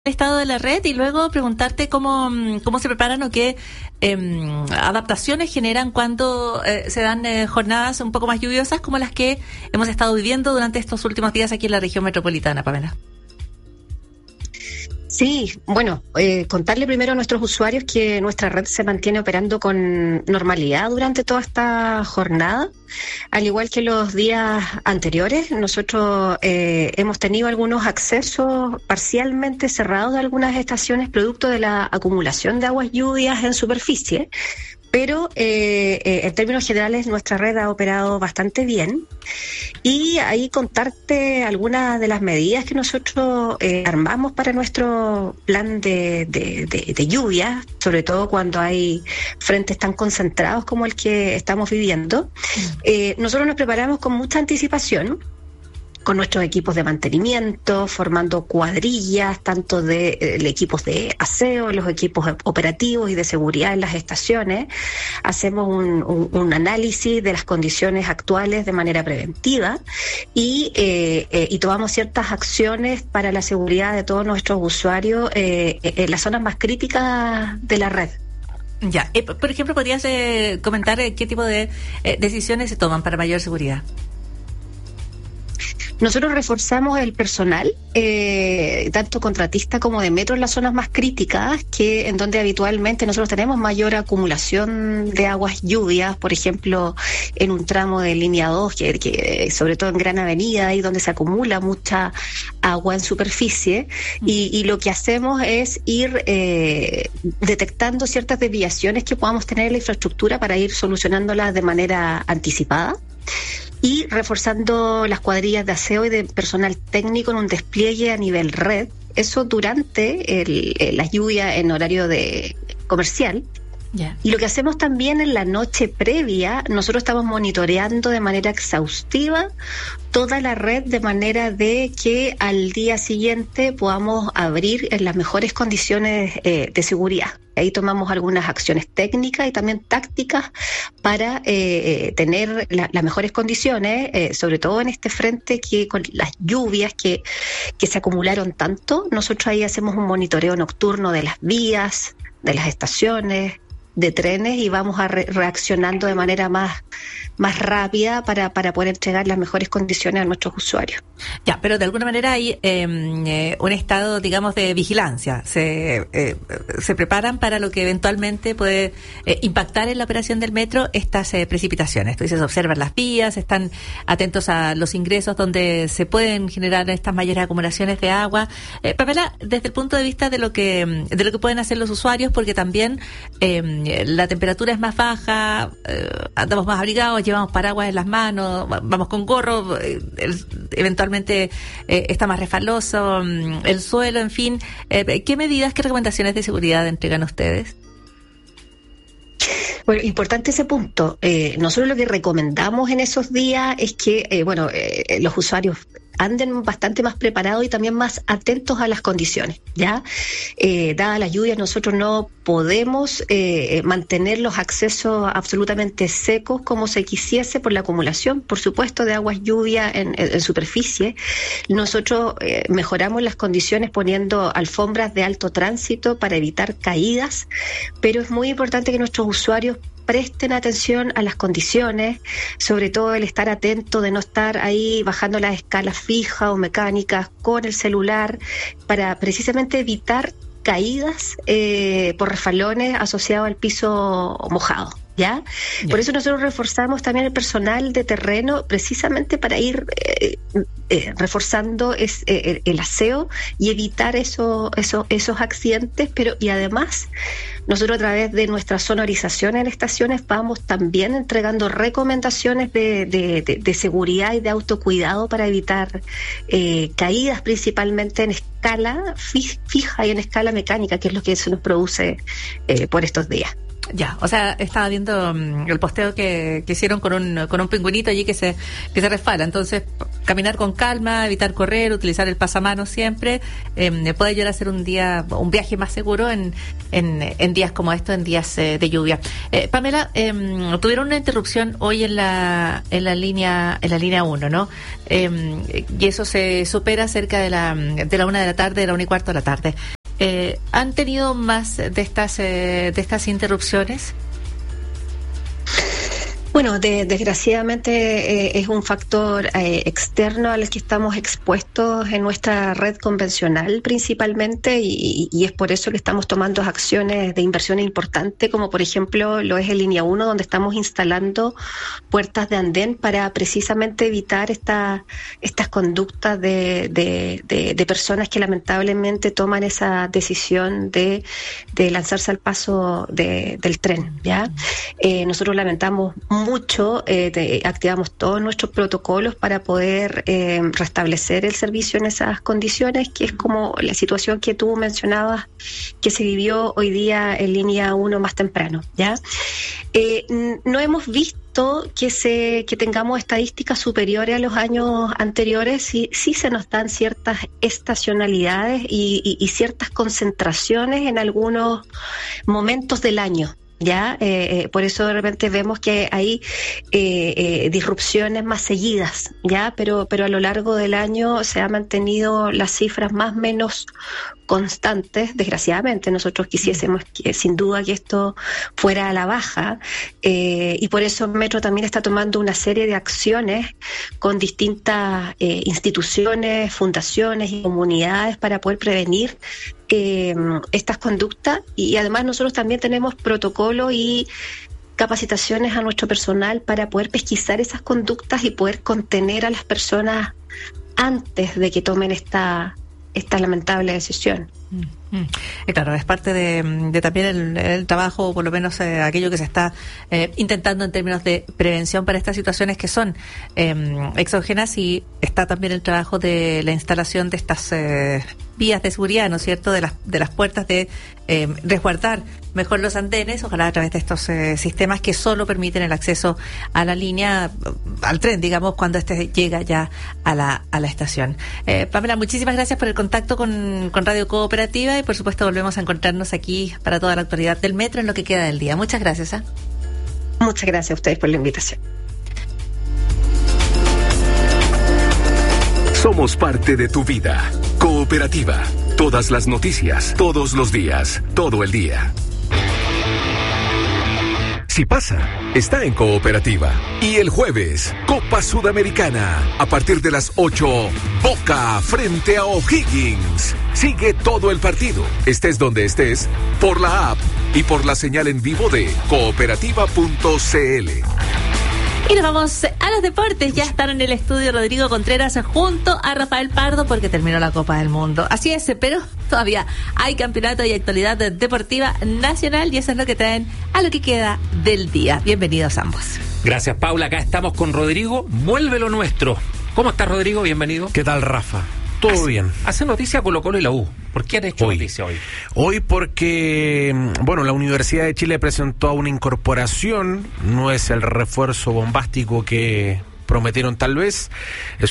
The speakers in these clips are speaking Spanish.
estado de la red y luego preguntarte cómo se preparan o qué adaptaciones generan cuando se dan jornadas un poco más lluviosas como las que hemos estado viviendo durante estos últimos días aquí en la región metropolitana, Pamela. Sí, bueno, contarle primero a nuestros usuarios que nuestra red se mantiene operando con normalidad durante toda esta jornada, al igual que los días anteriores. Nosotros hemos tenido algunos accesos parcialmente cerrados de algunas estaciones producto de la acumulación de aguas lluvias en superficie, pero en términos generales nuestra red ha operado bastante bien. Y ahí contarte algunas de las medidas que nosotros armamos para nuestro plan de lluvia, sobre todo cuando hay frentes tan concentrados como el que estamos viviendo. Nosotros nos preparamos con mucha anticipación, con nuestros equipos de mantenimiento, formando cuadrillas, tanto de equipos de aseo, los equipos operativos y de seguridad en las estaciones. Hacemos un análisis de las condiciones actuales de manera preventiva y tomamos ciertas acciones para la seguridad de todos nuestros usuarios en las zonas más críticas de la red. Ya, por ejemplo, ¿podrías comentar qué tipo de decisiones se toman para mayor seguridad? Nosotros reforzamos el personal, tanto contratista como de metro, en las zonas más críticas, que en donde habitualmente nosotros tenemos mayor acumulación de aguas lluvias, por ejemplo, en un tramo de línea 2, que sobre todo en Gran Avenida, ahí donde se acumula mucha agua en superficie, y lo que hacemos es ir detectando ciertas desviaciones que podamos tener en la infraestructura para ir solucionándolas de manera anticipada. Y reforzando las cuadrillas de aseo y de personal técnico en un despliegue a nivel red, eso durante las lluvias en horario comercial. Yeah. Y lo que hacemos también en la noche previa, nosotros estamos monitoreando de manera exhaustiva toda la red de manera de que al día siguiente podamos abrir en las mejores condiciones de seguridad. Ahí tomamos algunas acciones técnicas y también tácticas para tener las mejores condiciones, sobre todo en este frente que con las lluvias que se acumularon tanto. Nosotros ahí hacemos un monitoreo nocturno de las vías, de las estaciones, de trenes, y vamos reaccionando de manera más rápida para poder entregar las mejores condiciones a nuestros usuarios. Ya, pero de alguna manera hay un estado, digamos, de vigilancia. Se preparan para lo que eventualmente puede impactar en la operación del metro estas precipitaciones. Tú dices, observan las vías, están atentos a los ingresos donde se pueden generar estas mayores acumulaciones de agua. Pamela, desde el punto de vista de lo que pueden hacer los usuarios, porque también la temperatura es más baja, andamos más abrigados, llevamos paraguas en las manos, vamos con gorro, eventualmente está más resbaloso el suelo, en fin. ¿Qué medidas, qué recomendaciones de seguridad entregan ustedes? Bueno, importante ese punto. Nosotros lo que recomendamos en esos días es que, los usuarios anden bastante más preparados y también más atentos a las condiciones, ¿ya? Dada la lluvia, nosotros no podemos mantener los accesos absolutamente secos como se quisiese por la acumulación, por supuesto, de aguas lluvia en superficie. Nosotros mejoramos las condiciones poniendo alfombras de alto tránsito para evitar caídas, pero es muy importante que nuestros usuarios presten atención a las condiciones, sobre todo el estar atento de no estar ahí bajando las escalas fijas o mecánicas con el celular para precisamente evitar caídas por resbalones asociados al piso mojado. ¿Ya? Por eso nosotros reforzamos también el personal de terreno precisamente para ir reforzando el aseo y evitar esos accidentes, y además nosotros a través de nuestra sonorización en estaciones vamos también entregando recomendaciones de seguridad y de autocuidado para evitar caídas, principalmente en escala fija y en escala mecánica, que es lo que se nos produce por estos días. Ya, o sea, estaba viendo el posteo que hicieron con un pingüinito allí que se resbala. Entonces, caminar con calma, evitar correr, utilizar el pasamanos siempre, puede ayudar a hacer un viaje más seguro en días como estos, en días de lluvia. Pamela, tuvieron una interrupción hoy en la línea 1, ¿no? Y eso se supera cerca de la 1 de la tarde, de la 1:15 de la tarde. ¿Han tenido más de estas interrupciones? Bueno, desgraciadamente es un factor externo al que estamos expuestos en nuestra red convencional principalmente y es por eso que estamos tomando acciones de inversión importantes, como por ejemplo lo es el Línea 1, donde estamos instalando puertas de andén para precisamente evitar estas conductas de personas que lamentablemente toman esa decisión de lanzarse al paso del tren, ¿ya? Nosotros lamentamos mucho, activamos todos nuestros protocolos para poder restablecer el servicio en esas condiciones, que es como la situación que tú mencionabas que se vivió hoy día en Línea 1 más temprano, ¿ya? No hemos visto que tengamos estadísticas superiores a los años anteriores. Sí se nos dan ciertas estacionalidades y ciertas concentraciones en algunos momentos del año. Ya, por eso de repente vemos que hay disrupciones más seguidas, ya, pero a lo largo del año se han mantenido las cifras más o menos constantes. Desgraciadamente nosotros quisiésemos que sin duda que esto fuera a la baja, y por eso Metro también está tomando una serie de acciones con distintas instituciones, fundaciones y comunidades para poder prevenir estas conductas, y además nosotros también tenemos protocolos y capacitaciones a nuestro personal para poder pesquisar esas conductas y poder contener a las personas antes de que tomen esta lamentable decisión. Claro, es parte de también el trabajo, por lo menos aquello que se está intentando en términos de prevención para estas situaciones que son exógenas, y está también el trabajo de la instalación de estas vías de seguridad, ¿no es cierto?, de las puertas, de resguardar mejor los andenes, ojalá a través de estos sistemas que solo permiten el acceso a la línea, al tren, digamos, cuando este llega ya a la estación. Pamela, muchísimas gracias por el contacto con Radio Cooperativa, y por supuesto volvemos a encontrarnos aquí para toda la actualidad del metro en lo que queda del día. Muchas gracias. Muchas gracias a ustedes por la invitación. Somos parte de tu vida. Cooperativa. Todas las noticias, todos los días, todo el día. Si pasa, está en Cooperativa. Y el jueves, Copa Sudamericana. A partir de las 8, Boca frente a O'Higgins. Sigue todo el partido, estés donde estés, por la app y por la señal en vivo de cooperativa.cl. Y nos vamos a los deportes. Ya están en el estudio Rodrigo Contreras junto a Rafael Pardo, porque terminó la Copa del Mundo. Así es, pero todavía hay campeonato y actualidad deportiva nacional, y eso es lo que traen a lo que queda del día. Bienvenidos ambos. Gracias, Paula. Acá estamos con Rodrigo. Vuelve lo nuestro. ¿Cómo estás, Rodrigo? Bienvenido. ¿Qué tal, Rafa? Todo bien. Hace noticia Colo-Colo y la U. ¿Por qué han hecho noticia hoy? Hoy porque, bueno, la Universidad de Chile presentó una incorporación. No es el refuerzo bombástico que prometieron tal vez. Es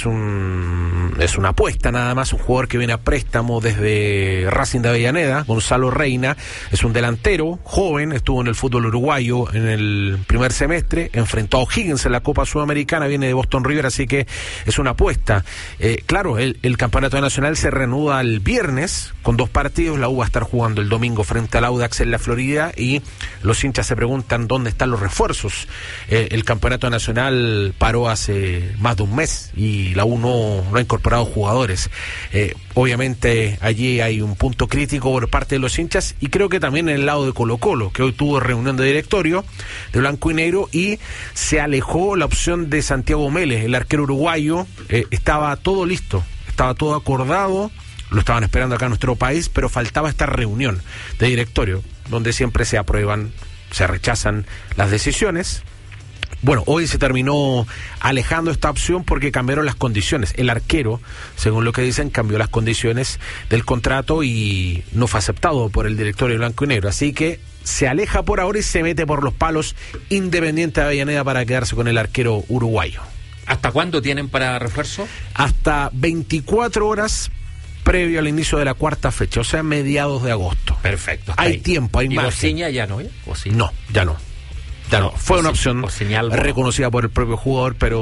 una apuesta nada más, un jugador que viene a préstamo desde Racing de Avellaneda, Gonzalo Reina. Es un delantero joven, estuvo en el fútbol uruguayo en el primer semestre, enfrentó a O'Higgins en la Copa Sudamericana, viene de Boston River, así que es una apuesta. Claro, el campeonato nacional se reanuda el viernes con 2 partidos. La U va a estar jugando el domingo frente al Audax en la Florida, y los hinchas se preguntan dónde están los refuerzos. El campeonato nacional paró hace más de un mes y la U no ha incorporado jugadores. Obviamente allí hay un punto crítico por parte de los hinchas, y creo que también en el lado de Colo-Colo, que hoy tuvo reunión de directorio de blanco y negro y se alejó la opción de Santiago Mélez, el arquero uruguayo. Estaba todo listo, estaba todo acordado, lo estaban esperando acá en nuestro país, pero faltaba esta reunión de directorio donde siempre se aprueban, se rechazan las decisiones. Bueno, hoy se terminó alejando esta opción porque cambiaron las condiciones. El arquero, según lo que dicen, cambió las condiciones del contrato y no fue aceptado por el directorio blanco y negro. Así que se aleja por ahora y se mete por los palos Independiente de Avellaneda para quedarse con el arquero uruguayo. ¿Hasta cuándo tienen para refuerzo? Hasta 24 horas previo al inicio de la 4ª fecha, o sea, mediados de agosto. Perfecto. Hay ahí tiempo, hay margen. ¿Y Bociña ya no? No, ya no. Ya no, fue una opción señal, reconocida por el propio jugador, pero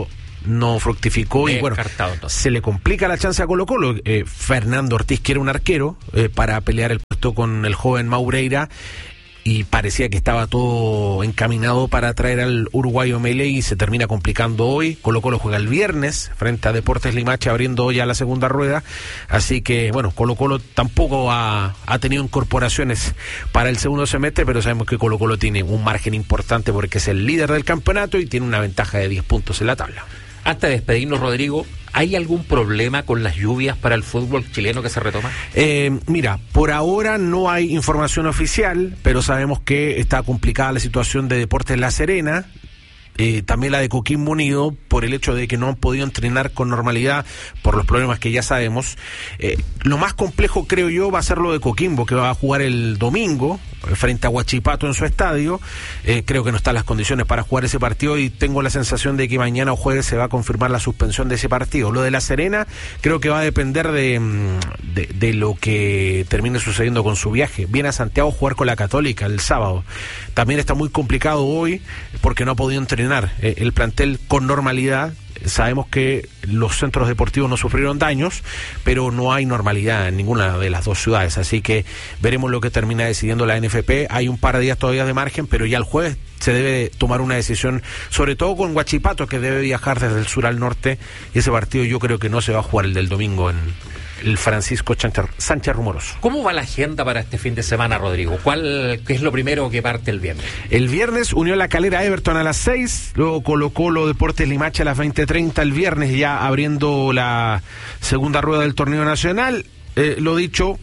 no fructificó y bueno, se le complica la chance a Colo-Colo. Fernando Ortiz, que era un arquero, para pelear el puesto con el joven Maureira, y parecía que estaba todo encaminado para traer al uruguayo Mele, y se termina complicando hoy. Colo-Colo juega el viernes frente a Deportes Limache, abriendo ya la segunda rueda, así que bueno, Colo-Colo tampoco ha tenido incorporaciones para el segundo semestre, pero sabemos que Colo-Colo tiene un margen importante porque es el líder del campeonato y tiene una ventaja de 10 puntos en la tabla. Antes de despedirnos, Rodrigo, ¿hay algún problema con las lluvias para el fútbol chileno que se retoma? Mira, por ahora no hay información oficial, pero sabemos que está complicada la situación de Deportes La Serena, también la de Coquimbo Unido, por el hecho de que no han podido entrenar con normalidad por los problemas que ya sabemos. Lo más complejo, creo yo, va a ser lo de Coquimbo, que va a jugar el domingo frente a Huachipato en su estadio. Creo que no están las condiciones para jugar ese partido y tengo la sensación de que mañana o jueves se va a confirmar la suspensión de ese partido. Lo de La Serena creo que va a depender de lo que termine sucediendo con su viaje. Viene a Santiago a jugar con la Católica el sábado. También está muy complicado hoy porque no ha podido entrenar el plantel con normalidad. Sabemos que los centros deportivos no sufrieron daños, pero no hay normalidad en ninguna de las dos ciudades, así que veremos lo que termina decidiendo la NFP. Hay un par de días todavía de margen, pero ya el jueves se debe tomar una decisión, sobre todo con Huachipato, que debe viajar desde el sur al norte, y ese partido yo creo que no se va a jugar, el del domingo, en el Francisco Sánchez Rumoroso. ¿Cómo va la agenda para este fin de semana, Rodrigo? ¿Qué es lo primero que parte el viernes? El viernes Unión La Calera Everton a las 6, luego Colo-Colo Deportes Limache a las 20:30, el viernes ya abriendo la segunda rueda del torneo nacional. Lo dicho,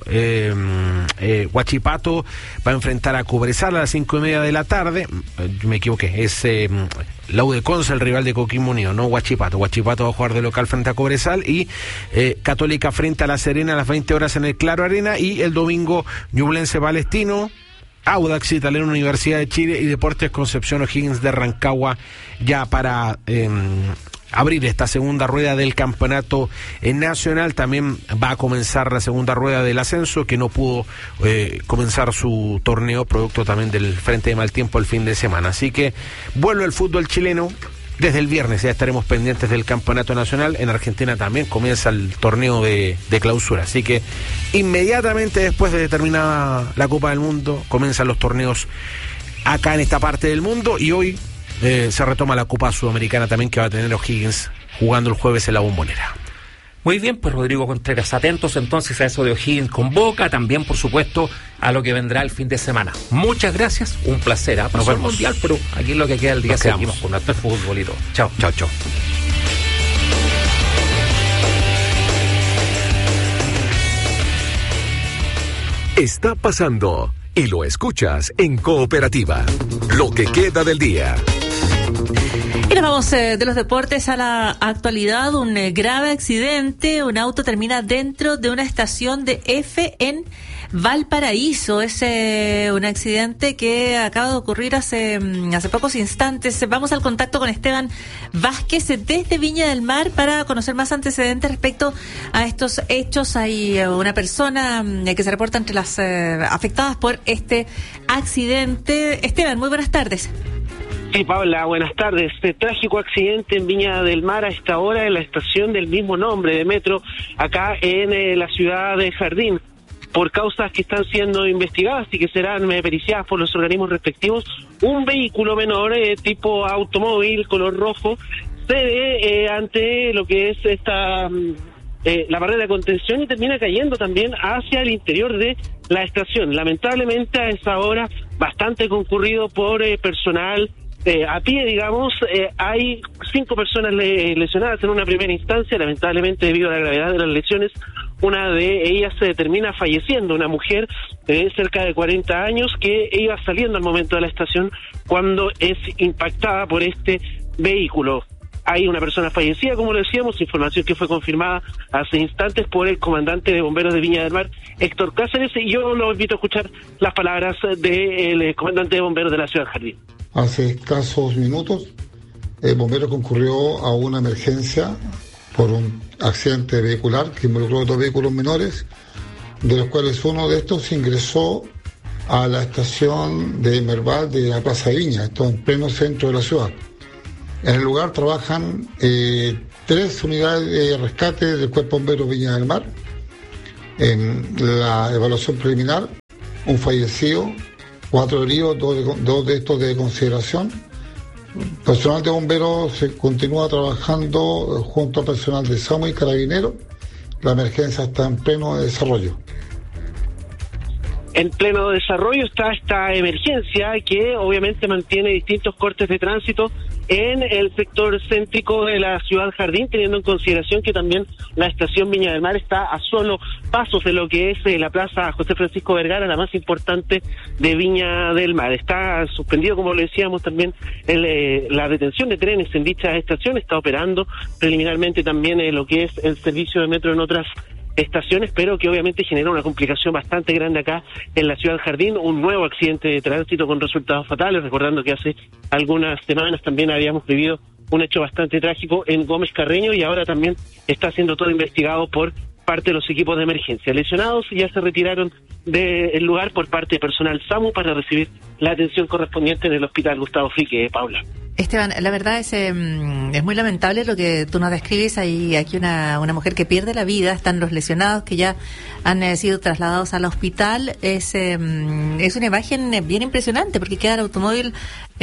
Huachipato va a enfrentar a Cobresal a las 5:30 de la tarde. Me equivoqué, es la U de Conce, el rival de Coquimbo Unido, no Huachipato. Huachipato va a jugar de local frente a Cobresal, y Católica frente a La Serena a las 20 horas en el Claro Arena, y el domingo Ñublense Palestino, Audax Italiano, Universidad de Chile, y Deportes Concepción O'Higgins de Rancagua, ya para abrir esta segunda rueda del campeonato nacional. También va a comenzar la segunda rueda del ascenso, que no pudo comenzar su torneo producto también del frente de mal tiempo el fin de semana. Así que vuelve el fútbol chileno. Desde el viernes ya estaremos pendientes del campeonato nacional. En Argentina también comienza el torneo de clausura, así que inmediatamente después de terminada la Copa del Mundo comienzan los torneos acá en esta parte del mundo, y hoy se retoma la Copa Sudamericana también, que va a tener O'Higgins jugando el jueves en la Bombonera. Muy bien, pues Rodrigo Contreras, atentos entonces a eso de O'Higgins con Boca, también por supuesto a lo que vendrá el fin de semana. Muchas gracias, un placer. Pasó el Mundial, pero aquí es lo que queda el día, seguimos con nuestro fútbol y todo. Chao. Chao, chao. Está pasando y lo escuchas en Cooperativa. Lo que queda del día. Y nos vamos de los deportes a la actualidad. Un grave accidente. Un auto termina dentro de una estación de F en Valparaíso. Es un accidente que acaba de ocurrir hace pocos instantes. Vamos al contacto con Esteban Vázquez desde Viña del Mar para conocer más antecedentes respecto a estos hechos. Hay una persona que se reporta entre las afectadas por este accidente. Esteban, muy buenas tardes. Sí, Paula, buenas tardes. Este trágico accidente en Viña del Mar a esta hora en la estación del mismo nombre de metro, acá en la ciudad de Jardín, por causas que están siendo investigadas y que serán periciadas por los organismos respectivos. Un vehículo menor tipo automóvil color rojo cede ante lo que es esta la barrera de contención y termina cayendo también hacia el interior de la estación. Lamentablemente a esa hora, bastante concurrido por personal a pie, digamos, hay 5 personas lesionadas en una primera instancia. Lamentablemente, debido a la gravedad de las lesiones, una de ellas termina falleciendo, una mujer de cerca de 40 años que iba saliendo al momento de la estación cuando es impactada por este vehículo. Hay una persona fallecida, como lo decíamos, información que fue confirmada hace instantes por el comandante de bomberos de Viña del Mar, Héctor Cáceres, y yo lo invito a escuchar las palabras del comandante de bomberos de la ciudad de Jardín. Hace escasos minutos, el bombero concurrió a una emergencia por un accidente vehicular que involucró 2 vehículos menores, de los cuales uno de estos ingresó a la estación de Merval de la Plaza de Viña, esto en pleno centro de la ciudad. En el lugar trabajan 3 unidades de rescate del Cuerpo Bombero Viña del Mar. En la evaluación preliminar, un fallecido, 4 heridos, 2 de estos de consideración. Personal de bomberos se continúa trabajando junto a personal de SAMU y Carabineros. La emergencia está en pleno desarrollo. En pleno desarrollo está esta emergencia que obviamente mantiene distintos cortes de tránsito en el sector céntrico de la ciudad Jardín, teniendo en consideración que también la estación Viña del Mar está a solo pasos de lo que es la plaza José Francisco Vergara, la más importante de Viña del Mar. Está suspendido, como lo decíamos, también la detención de trenes en dicha estación. Está operando preliminarmente también lo que es el servicio de metro en otras estaciones, pero que obviamente genera una complicación bastante grande acá en la ciudad Jardín. Un nuevo accidente de tránsito con resultados fatales, recordando que hace algunas semanas también habíamos vivido un hecho bastante trágico en Gómez Carreño, y ahora también está siendo todo investigado por parte de los equipos de emergencia. Lesionados ya se retiraron del lugar por parte de personal SAMU para recibir la atención correspondiente en el hospital Gustavo Frique. Paula. Esteban, la verdad es muy lamentable lo que tú nos describes. Hay aquí una mujer que pierde la vida, están los lesionados que ya han sido trasladados al hospital. Es una imagen bien impresionante porque queda el automóvil,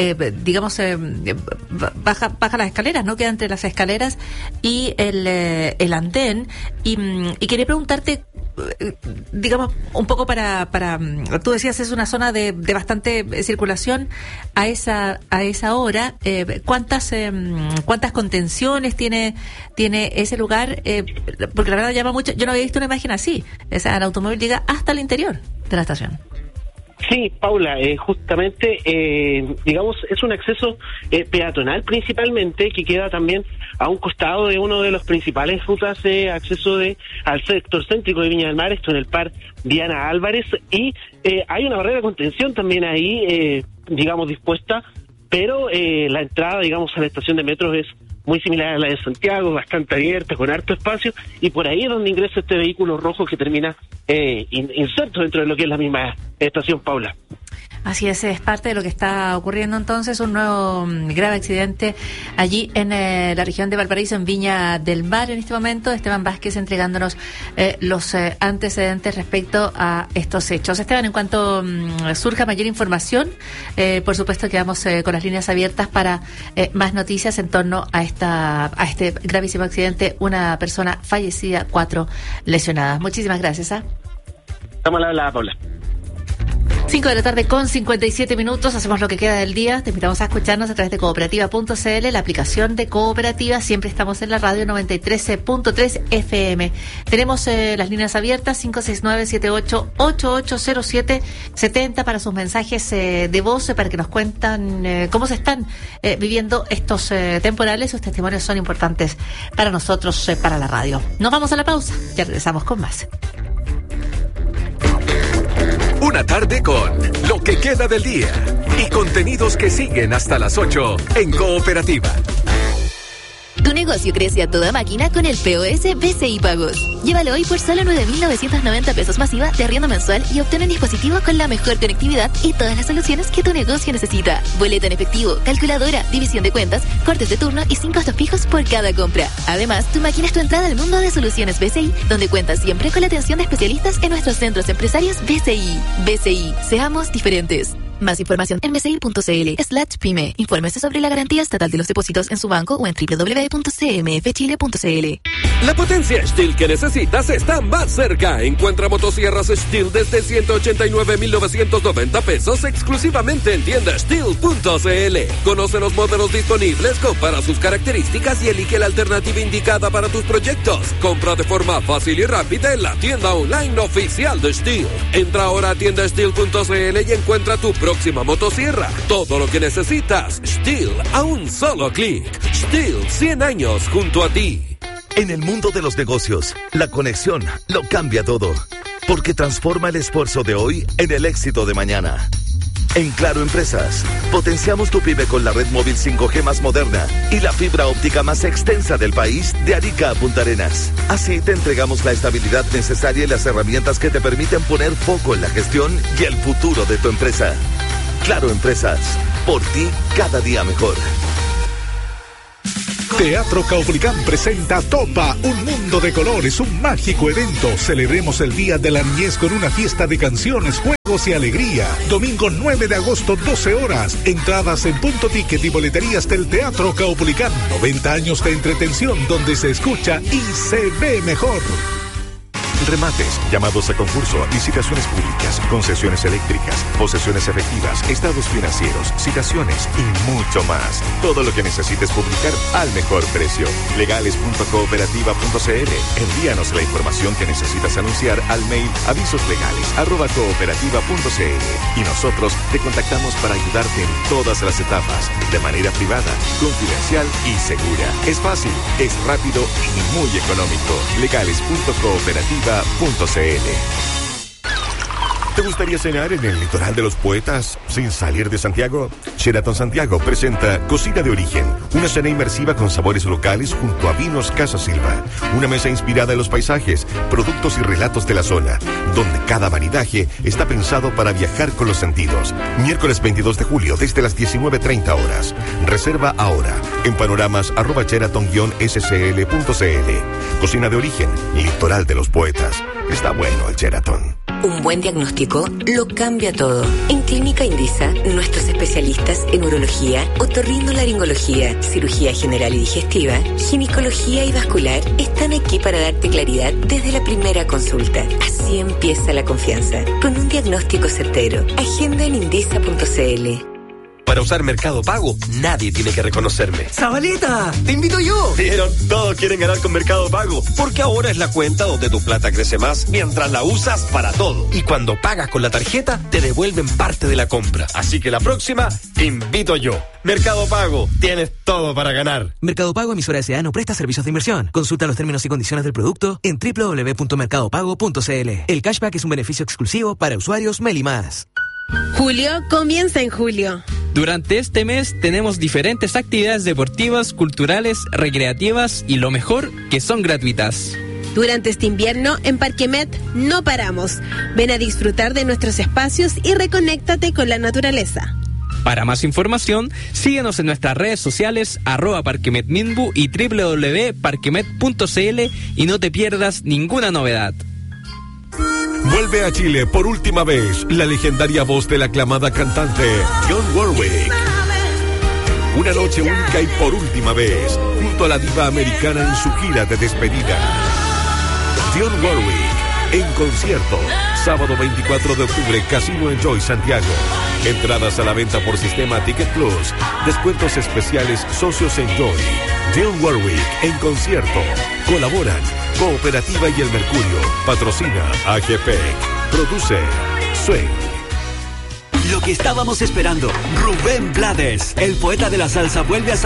baja las escaleras, ¿no? Queda entre las escaleras y el andén. Y quería preguntarte, digamos, un poco para tú decías, es una zona de bastante circulación a esa hora. ¿Cuántas contenciones tiene ese lugar? Porque la verdad llama mucho. Yo no había visto una imagen así. O sea, el automóvil llega hasta el interior de la estación. Sí, Paula, justamente, digamos, es un acceso peatonal principalmente, que queda también a un costado de uno de los principales rutas de acceso al sector céntrico de Viña del Mar, esto en el par Diana Álvarez, y hay una barrera de contención también ahí, digamos, dispuesta, pero la entrada, digamos, a la estación de metro es muy similar a la de Santiago, bastante abierta, con harto espacio, y por ahí es donde ingresa este vehículo rojo que termina inserto dentro de lo que es la misma estación, Paula. Así es parte de lo que está ocurriendo entonces, un nuevo grave accidente allí en la región de Valparaíso, en Viña del Mar. En este momento, Esteban Vázquez entregándonos los antecedentes respecto a estos hechos. Esteban, en cuanto surja mayor información, por supuesto quedamos con las líneas abiertas para más noticias en torno a este gravísimo accidente, una persona fallecida, 4 lesionadas. Muchísimas gracias. Estamos a la hablada, Paula. 5 de la tarde con 57 minutos, hacemos lo que queda del día. Te invitamos a escucharnos a través de cooperativa.cl, la aplicación de Cooperativa. Siempre estamos en la radio 93.3 FM. Tenemos las líneas abiertas 569-78880770 para sus mensajes de voz, para que nos cuentan cómo se están viviendo estos temporales. Sus testimonios son importantes para nosotros, para la radio. Nos vamos a la pausa, ya regresamos con más. Una tarde con lo que queda del día y contenidos que siguen hasta las 8 en Cooperativa. Tu negocio crece a toda máquina con el POS BCI Pagos. Llévalo hoy por solo 9.990 pesos masiva de arriendo mensual y obtén un dispositivo con la mejor conectividad y todas las soluciones que tu negocio necesita. Boleta en efectivo, calculadora, división de cuentas, cortes de turno y sin costos fijos por cada compra. Además, tu máquina es tu entrada al mundo de soluciones BCI, donde cuentas siempre con la atención de especialistas en nuestros centros empresarios BCI. BCI, seamos diferentes. Más información en bci.cl/pyme. Infórmese sobre la garantía estatal de los depósitos en su banco o en www.cmfchile.cl. La potencia Stihl que necesitas está más cerca. Encuentra motosierras Stihl desde 189.990 pesos exclusivamente en tienda Stihl.cl. Conoce los modelos disponibles, compara sus características y elige la alternativa indicada para tus proyectos. Compra de forma fácil y rápida en la tienda online oficial de Stihl. Entra ahora a tienda Stihl.cl y encuentra tu próxima motosierra. Todo lo que necesitas, Stihl, a un solo clic. Stihl, 100 años junto a ti. En el mundo de los negocios, la conexión lo cambia todo, porque transforma el esfuerzo de hoy en el éxito de mañana. En Claro Empresas, potenciamos tu pyme con la red móvil 5G más moderna y la fibra óptica más extensa del país, de Arica a Punta Arenas. Así te entregamos la estabilidad necesaria y las herramientas que te permiten poner foco en la gestión y el futuro de tu empresa. Claro Empresas, por ti cada día mejor. Teatro Caupolicán presenta Topa, un mundo de colores, un mágico evento. Celebremos el Día de la Niñez con una fiesta de canciones, juegos y alegría. Domingo 9 de agosto, 12 horas. Entradas en Punto Ticket y boleterías del Teatro Caupolicán. 90 años de entretención donde se escucha y se ve mejor. Remates, llamados a concurso, licitaciones públicas, concesiones eléctricas, posesiones efectivas, estados financieros, citaciones y mucho más. Todo lo que necesites publicar al mejor precio. Legales.cooperativa.cl. Envíanos la información que necesitas anunciar al mail avisoslegales@cooperativa.cl y nosotros te contactamos para ayudarte en todas las etapas, de manera privada, confidencial y segura. Es fácil, es rápido y muy económico. Legales.cooperativa.cl. ¿Te gustaría cenar en el litoral de los poetas sin salir de Santiago? Sheraton Santiago presenta Cocina de Origen, una cena inmersiva con sabores locales junto a Vinos Casa Silva, una mesa inspirada en los paisajes, productos y relatos de la zona, donde cada maridaje está pensado para viajar con los sentidos. Miércoles 22 de julio desde las 19:30 horas. Reserva ahora en panoramas@sheraton-scl.cl. Cocina de Origen, litoral de los poetas. Está bueno el Sheraton. Un buen diagnóstico lo cambia todo. En Clínica Indisa, nuestros especialistas en urología, otorrinolaringología, cirugía general y digestiva, ginecología y vascular están aquí para darte claridad desde la primera consulta. Así empieza la confianza, con un diagnóstico certero. Agenda en indisa.cl. Para usar Mercado Pago, nadie tiene que reconocerme. ¡Zabaleta! ¡Te invito yo! ¿Vieron? Todos quieren ganar con Mercado Pago, porque ahora es la cuenta donde tu plata crece más mientras la usas para todo. Y cuando pagas con la tarjeta, te devuelven parte de la compra. Así que la próxima, te invito yo. Mercado Pago, tienes todo para ganar. Mercado Pago, emisora S.A. no presta servicios de inversión. Consulta los términos y condiciones del producto en www.mercadopago.cl. El cashback es un beneficio exclusivo para usuarios Meli+. Julio comienza en julio. Durante este mes tenemos diferentes actividades deportivas, culturales, recreativas y lo mejor, que son gratuitas. Durante este invierno, en Parquemet no paramos. Ven a disfrutar de nuestros espacios y reconéctate con la naturaleza. Para más información, síguenos en nuestras redes sociales @parquemetminbu y www.parquemet.cl y no te pierdas ninguna novedad. Vuelve a Chile por última vez la legendaria voz de la aclamada cantante Dionne Warwick. Una noche única y por última vez, junto a la diva americana en su gira de despedida. Dionne Warwick en concierto, sábado 24 de octubre, Casino Enjoy Santiago. Entradas a la venta por sistema Ticket Plus. Descuentos especiales Socios Enjoy. Dionne Warwick en concierto. Colaboran Cooperativa y El Mercurio. Patrocina AGP. Produce Swing. Lo que estábamos esperando. Rubén Blades, el poeta de la salsa, vuelve a